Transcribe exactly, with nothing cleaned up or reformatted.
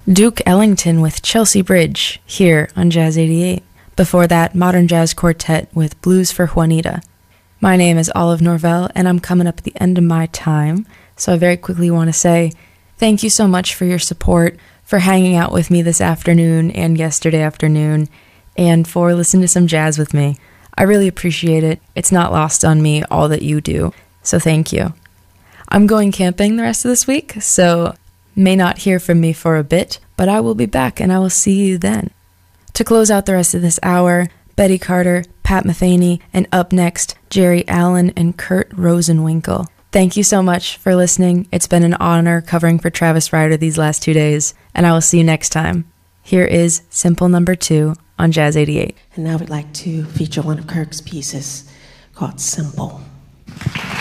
Duke Ellington with Chelsea Bridge, here on Jazz eighty-eight. Before that, Modern Jazz Quartet with Blues for Juanita. My name is Olive Norvell, and I'm coming up at the end of my time, so I very quickly want to say thank you so much for your support, for hanging out with me this afternoon and yesterday afternoon, and for listening to some jazz with me. I really appreciate it. It's not lost on me all that you do, so thank you. I'm going camping the rest of this week, so may not hear from me for a bit, but I will be back and I will see you then. To close out the rest of this hour, Betty Carter, Pat Metheny, and up next, Jerry Allen and Kurt Rosenwinkel. Thank you so much for listening. It's been an honor covering for Travis Ryder these last two days, and I will see you next time. Here is Simple Number Two on Jazz eighty-eight. And now we'd like to feature one of Kirk's pieces called Simple.